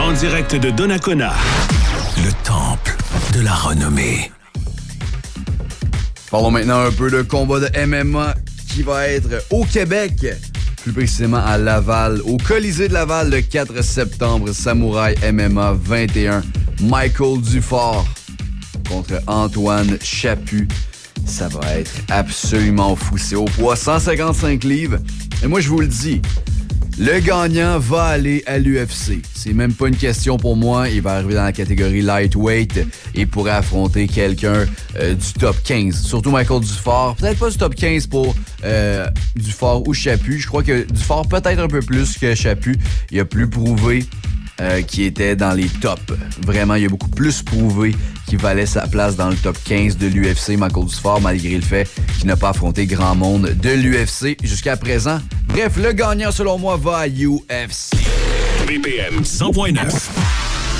En direct de Donnacona, le temple de la renommée. Parlons maintenant un peu de combat de MMA qui va être au Québec, plus précisément à Laval, au Colisée de Laval le 4 septembre. Samouraï MMA 21, Michael Dufort contre Antoine Chaput. Ça va être absolument fou. C'est au poids 155 livres. Et moi, je vous le dis, le gagnant va aller à l'UFC. C'est même pas une question pour moi. Il va arriver dans la catégorie lightweight et pourrait affronter quelqu'un du top 15. Surtout Michael Dufort. Peut-être pas du top 15 pour Dufort ou Chaput. Je crois que Dufort peut-être un peu plus que Chaput. Il a plus prouvé qu'il était dans les tops. Vraiment, il a beaucoup plus prouvé qu'il valait sa place dans le top 15 de l'UFC, Michael Dufort, malgré le fait qu'il n'a pas affronté grand monde de l'UFC jusqu'à présent. Bref, le gagnant, selon moi, va à UFC. BPM 100.9.